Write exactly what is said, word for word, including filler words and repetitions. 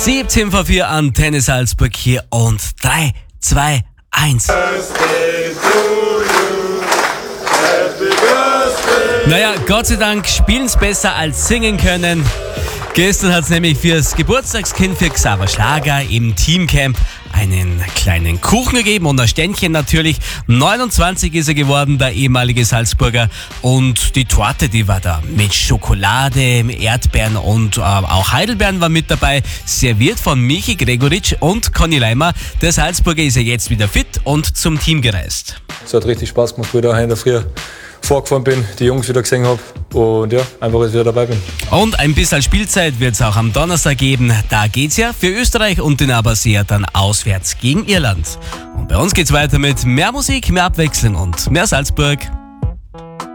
siebzehn vor vier Antenne Salzburg hier und drei, zwei, eins. Naja, Gott sei Dank spielen's besser als singen können. Gestern hat's nämlich fürs Geburtstagskind für Xaver Schlager im Teamcamp einen kleinen Kuchen gegeben und ein Ständchen natürlich. neunundzwanzig ist er geworden, der ehemalige Salzburger. Und die Torte, die war da mit Schokolade, Erdbeeren und äh, auch Heidelbeeren war mit dabei. Serviert von Michi Gregoritsch und Conny Leimer. Der Salzburger ist ja jetzt wieder fit und zum Team gereist. Es hat richtig Spaß gemacht, wo ich da in der Früh vorgefahren bin, die Jungs wieder gesehen habe und ja, einfach jetzt wieder dabei bin. Und ein bisschen Spielzeit wird es auch am Donnerstag geben. Da geht's ja für Österreich und den Aberseer dann auswärts gegen Irland. Und bei uns geht's weiter mit mehr Musik, mehr Abwechslung und mehr Salzburg.